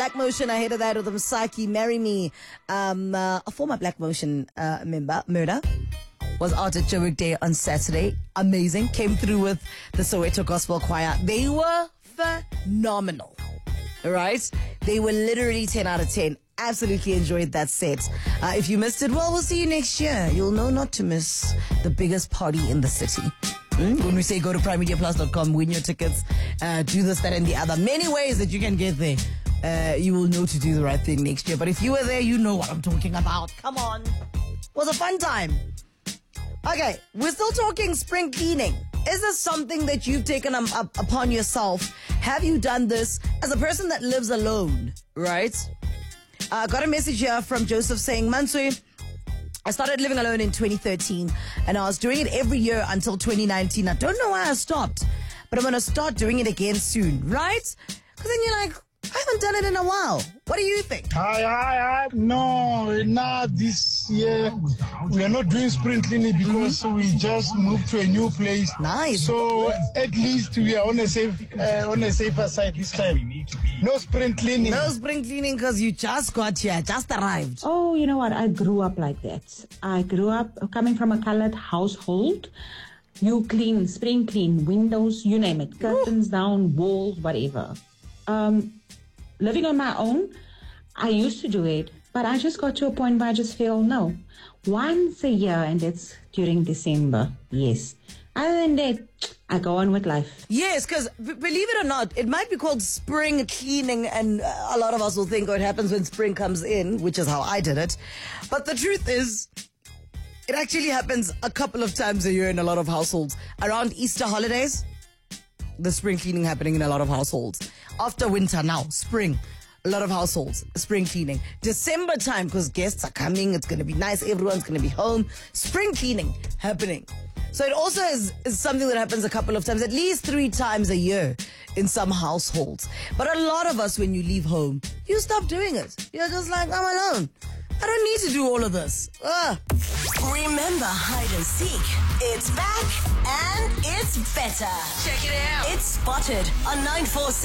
Black Motion. Ahead of that with Msaki, Marry Me. A former Black Motion member, Murder, was out at Joburg Day on Saturday. Amazing. Came through with the Soweto Gospel Choir. They were phenomenal. Right? They were literally 10 out of 10. Absolutely enjoyed that set. If you missed it, well, we'll see you next year. You'll know not to miss the biggest party in the city. When we say go to primemediaplus.com, win your tickets, do this, that, and the other. Many ways that you can get there. You will know to do the right thing next year. But if you were there, you know what I'm talking about. Come on. It was a fun time. Okay, we're still talking spring cleaning. Is this something that you've taken upon yourself? Have you done this as a person that lives alone, right? Got a message here from Joseph saying, Mansui, I started living alone in 2013 and I was doing it every year until 2019. I don't know why I stopped, but I'm going to start doing it again soon, right? Because then you're like, I haven't done it in a while. What do you think? No, not this year. We are not doing spring cleaning because we just moved to a new place. Nice. So at least we are on a safer side this time. No spring cleaning. No spring cleaning because you just got here, just arrived. Oh, you know what? I grew up like that. I grew up coming from a colored household. You clean, spring clean, windows, you name it, curtains down, walls, whatever. Living on my own, I used to do it, but I just got to a point where I just feel, no, once a year, and it's during December, yes. Other than that, I go on with life. Yes, because believe it or not, it might be called spring cleaning, and a lot of us will think, oh, it happens when spring comes in, which is how I did it. But the truth is, it actually happens a couple of times a year in a lot of households. Around Easter holidays, the spring cleaning happening in a lot of households. After winter now, spring, a lot of households, spring cleaning. December time, because guests are coming, it's going to be nice, everyone's going to be home. Spring cleaning happening. So it also is something that happens a couple of times, at least 3 times a year in some households. But a lot of us, when you leave home, you stop doing it. You're just like, I'm alone. I don't need to do all of this. Remember Hide and Seek. It's back and it's better. Check it out. It's Spotted on 947.